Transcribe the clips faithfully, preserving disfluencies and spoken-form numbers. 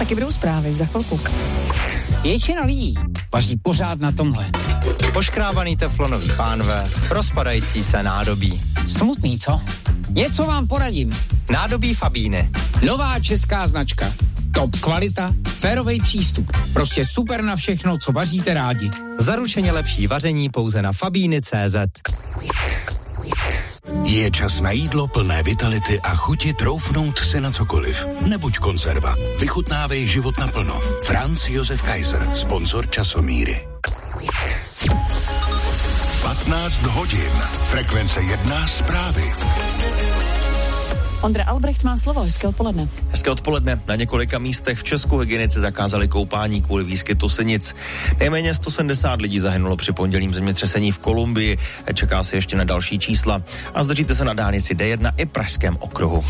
taky budou zprávy za chvilku. Většina lidí vaří pořád na tomhle. Poškrábaný teflonový pánve, rozpadající se nádobí. Smutný, co? Něco vám poradím. Nádobí Fabíny. Nová česká značka. Top kvalita, férovej přístup. Prostě super na všechno, co vaříte rádi. Zaručeně lepší vaření pouze na fabíny tečka cé zet. Je čas na jídlo plné vitality a chuti troufnout si na cokoliv. Nebuď konzerva. Vychutnávej život naplno. Franz Josef Kaiser, sponzor Časomíry. patnáct hodin. Frekvence jedna zprávy. Ondra Albrecht má slovo, hezké odpoledne. Hezké odpoledne. Na několika místech v Česku hygienici zakázali koupání kvůli výskytu sinic. Nejméně sto sedmdesát lidí zahynulo při pondělním zemětřesení v Kolumbii. Čeká se ještě na další čísla. A zdržíte se na dálnici D jedna i Pražském okruhu.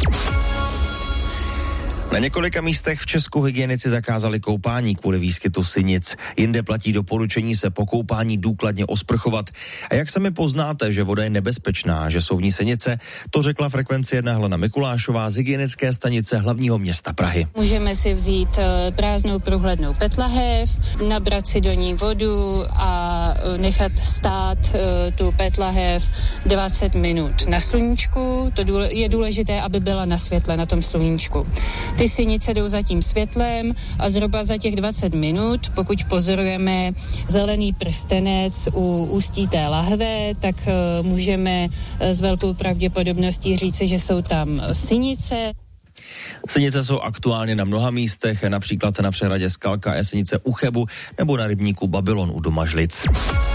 Na několika místech v Česku hygienici zakázali koupání kvůli výskytu sinic. Jinde platí doporučení se po koupání důkladně osprchovat. A jak sami poznáte, že voda je nebezpečná, že jsou v ní sinice, to řekla Frekvenci jedna Helena Mikulášová z hygienické stanice hlavního města Prahy. Můžeme si vzít prázdnou průhlednou petlahev, nabrat si do ní vodu a nechat stát tu petlahev dvacet minut na sluníčku. To je důležité, aby byla na světle na tom sluníčku. Ty sinice jdou za tím světlem a zhruba za těch dvacet minut, pokud pozorujeme zelený prstenec u ústí té lahve, tak uh, můžeme s velkou pravděpodobností říci, že jsou tam sinice. Sinice jsou aktuálně na mnoha místech, například na přehradě Skalka je sinice u Chebu nebo na rybníku Babylon u Domažlic.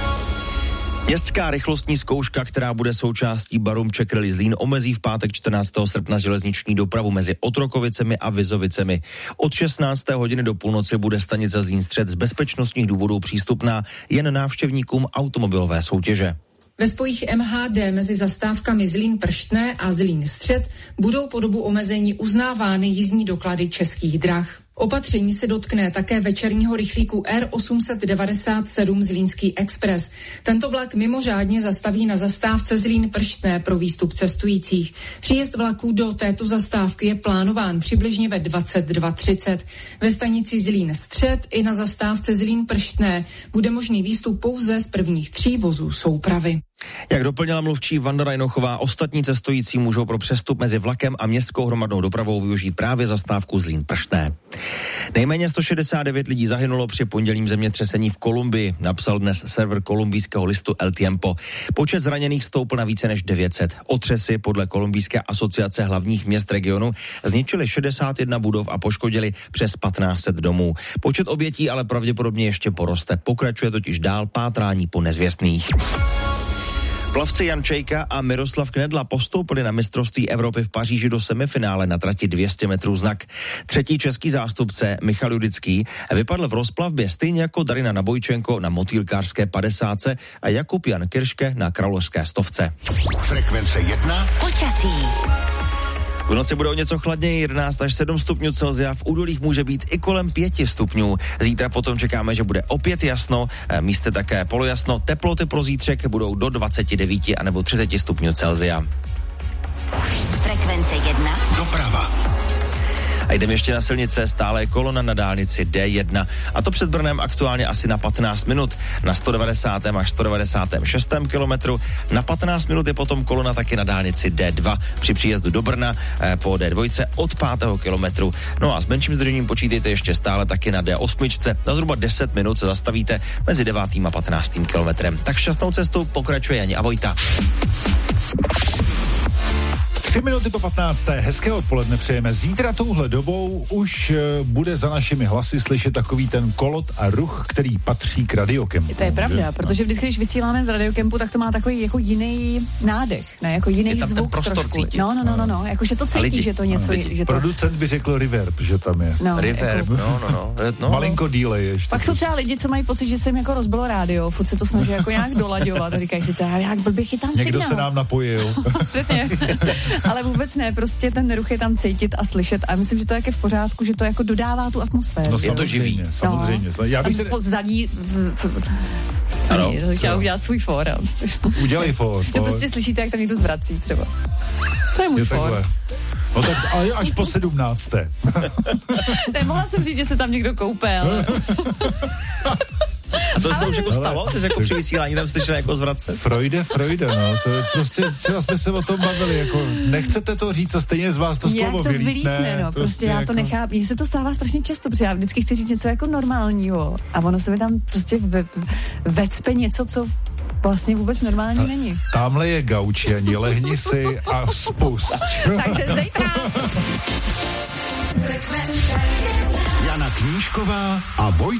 Městská rychlostní zkouška, která bude součástí Barum Czech Rally Zlín, omezí v pátek čtrnáctého srpna železniční dopravu mezi Otrokovicemi a Vizovicemi. Od šestnácté hodiny do půlnoci bude stanice Zlín Střed z bezpečnostních důvodů přístupná jen návštěvníkům automobilové soutěže. Ve spojích M H D mezi zastávkami Zlín Prštné a Zlín Střed budou po dobu omezení uznávány jízdní doklady Českých drah. Opatření se dotkne také večerního rychlíku R osm set devadesát sedm Zlínský expres. Tento vlak mimořádně zastaví na zastávce Zlín Prštné pro výstup cestujících. Příjezd vlaků do této zastávky je plánován přibližně ve dvacet dva třicet. Ve stanici Zlín Střed i na zastávce Zlín Prštné bude možný výstup pouze z prvních tří vozů soupravy. Jak doplnila mluvčí Vanda Rajnochová, ostatní cestující můžou pro přestup mezi vlakem a městskou hromadnou dopravou využít právě zastávku Zlín Prštné. Nejméně sto šedesát devět lidí zahynulo při pondělním zemětřesení v Kolumbii, napsal dnes server kolumbijského listu El Tiempo. Počet zraněných stoupl na více než devět set. Otřesy podle Kolumbijské asociace hlavních měst regionu zničily šedesát jedna budov a poškodili přes patnáct set domů. Počet obětí ale pravděpodobně ještě poroste. Pokračuje totiž dál pátrání po nezvěstných. Plavci Jan Čejka a Miroslav Knedla postoupili na mistrovství Evropy v Paříži do semifinále na trati dvě stě metrů znak. Třetí český zástupce Michal Judický vypadl v rozplavbě stejně jako Darina Nabojčenko na motýlkářské padesátce a Jakub Jan Kirške na královské stovce. Frekvence jedna. Počasí. V noci bude o něco chladněji, jedenáct až sedm stupňů Celsia, v údolích může být i kolem pět stupňů. Zítra potom čekáme, že bude opět jasno, místy také polojasno, teploty pro zítřek budou do dvacet devět anebo třicet stupňů Celsia. Frekvence jedna. Doprava. A jdeme ještě na silnice, stále kolona na dálnici D jedna. A to před Brnem aktuálně asi na patnáct minut, na sto devadesátém až sto devadesát šestém kilometru. Na patnáct minut je potom kolona taky na dálnici D dva při příjezdu do Brna eh, po D dva od pátého kilometru. No a s menším zdržením počítejte ještě stále taky na D osm. Na zhruba deset minut se zastavíte mezi devátým a patnáctým kilometrem. Tak šťastnou cestou pokračuje Jani a Vojta. Tři minuty po patnácté. Hezké odpoledne přejeme. Zítra touhle dobou už uh, bude za našimi hlasy slyšet takový ten kolot a ruch, který patří k Radiokempu. To je pravda, že? protože vždycky, když vysíláme z Radiokempu, tak to má takový jako jiný nádech, ne, jako jiný je tam zvuk ten prostor trošku. cítit. No, no, no, no, no, jakože to cítí, lidi, že to něco, lidi. že to... Producent by řekl reverb, že tam je. No, Reverb, jako... no, no, no, no. Malinko díle ještě. Pak jsou třeba lidi, co mají pocit, že se jim jako rozbilo rádio, furt se to snaží jako nějak dolaďovat a říkají si, to já jak blbě chytám Někdo signál. se nám napojil. Přesně, ale vůbec ne, prostě ten ruch je tam cítit a slyšet a myslím, že to je v pořádku, že to jako dodává tu atmosféru. No, je to živý. Samozřejmě. No. Já bych tedy... Zadí... Ano. Chtěla udělat svůj for. Udělej for. To prostě slyšíte, jak tam někdo zvrací třeba. To je můj je for. Takhle. No tak ale až po sedmnácté. Nemohla jsem říct, že se tam někdo koupel. A to se to už jako stalo? Ty jsi jako při vysílání tam slyšel jako zvratce? Freude, Freude, no. To je prostě, třeba jsme se o tom bavili, jako nechcete to říct a stejně z vás to slovo to vylítne. vylítne, no, prostě, prostě já jako... to nechápu. Mně se to stává strašně často, protože já vždycky chci říct něco jako normálního a ono se mi tam prostě ve, vecpe něco, co vlastně vůbec normální a není. Támhle je gaučení, lehni si a spust. Takže zítra. Jana Knížková a Vojta